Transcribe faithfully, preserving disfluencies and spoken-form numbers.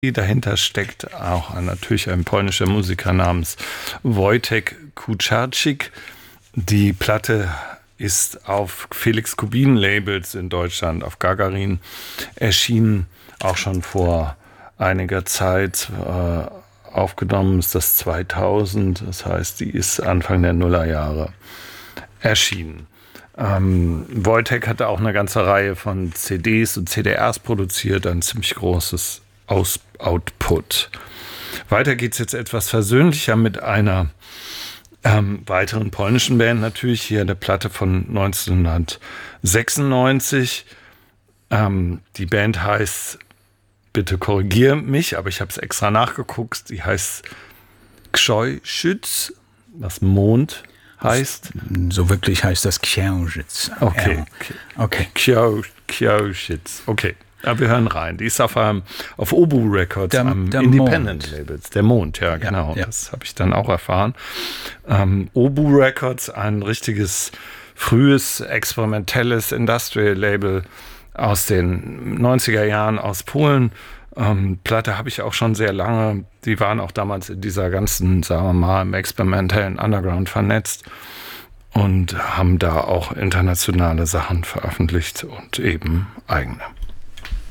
Dahinter steckt auch ein, natürlich ein polnischer Musiker namens Wojtek Kucharczyk. Die Platte ist auf Felix Kubin Labels in Deutschland, auf Gagarin erschienen, auch schon vor einiger Zeit. Äh, aufgenommen ist das zweitausend, das heißt, die ist Anfang der Nullerjahre erschienen. Ähm, Wojtek hatte auch eine ganze Reihe von C Ds und C D Rs produziert, ein ziemlich großes Aus- Output. Weiter geht es jetzt etwas versöhnlicher mit einer ähm, weiteren polnischen Band, natürlich hier eine Platte von neunzehnhundertsechsundneunzig. Ähm, die Band heißt, bitte korrigier mich, aber ich habe es extra nachgeguckt, die heißt Księżyc, was Mond heißt. So wirklich heißt das Księżyc. Okay. Okay. Księżyc. Okay. Ja, wir hören rein. Die ist auf, um, auf Obu Records, der, am der Independent Mond. Labels. Der Mond, ja, genau. Ja, ja. Das habe ich dann auch erfahren. Ähm, Obu Records, ein richtiges, frühes, experimentelles Industrial-Label aus den neunziger Jahren aus Polen. Ähm, Platte habe ich auch schon sehr lange. Die waren auch damals in dieser ganzen, sagen wir mal, im experimentellen Underground vernetzt und haben da auch internationale Sachen veröffentlicht und eben eigene.